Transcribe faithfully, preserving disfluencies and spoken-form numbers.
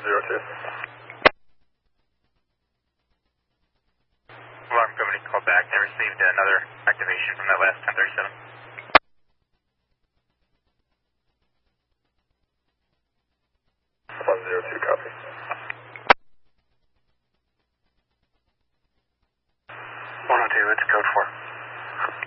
zero two. Alarm company called back. They received another activation from that last ten thirty-seven.